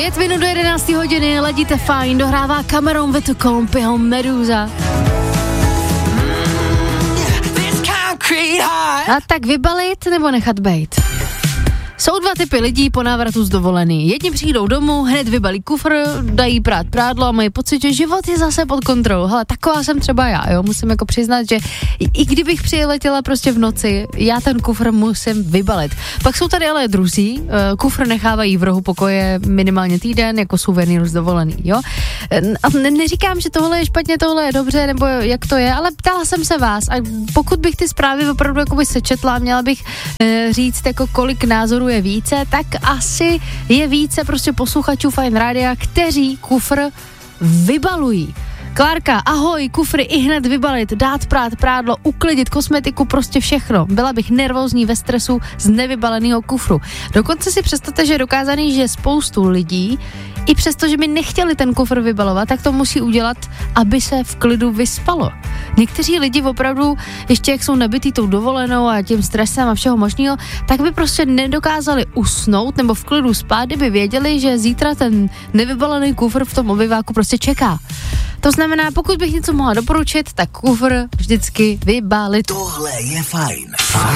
5 minut do 11 hodiny, ladíte fajn, dohrává Cameron with the Comp, jeho Meduza. A tak vybalit nebo nechat bejt? Jsou dva typy lidí po návratu z dovolený. Jedni přijdou domů, hned vybalí kufr, dají prát prádlo a mají pocit, že život je zase pod kontrolou. Hele, taková jsem třeba já, jo, musím jako přiznat, že i kdybych přiletěla prostě v noci, já ten kufr musím vybalit. Pak jsou tady ale druzí, kufr nechávají v rohu pokoje minimálně týden jako suvenýr z dovolený, jo. A neříkám, že tohle je špatně, tohle je dobře, nebo jak to je, ale ptala jsem se vás a pokud bych ty zprávy opravdu jakoby sečetla, měla bych říct, jako kolik názorů je více, tak asi je více prostě posluchačů Fajn Rádia, kteří kufr vybalují. Klárka, ahoj, kufry i hned vybalit, dát prát prádlo, uklidit kosmetiku, prostě všechno. Byla bych nervózní ve stresu z nevybaleného kufru. Dokonce si představte, že je dokázaný, že spoustu lidí, i přesto, že by nechtěli ten kufr vybalovat, tak to musí udělat, aby se v klidu vyspalo. Někteří lidi opravdu, ještě jak jsou nabitý tou dovolenou a tím stresem a všeho možného, tak by prostě nedokázali usnout nebo v klidu spát, kdyby věděli, že zítra ten nevybalený kufr v tom obyváku prostě čeká. To znamená, pokud bych něco mohla doporučit, tak kufr vždycky vybalit. Tohle je fajn.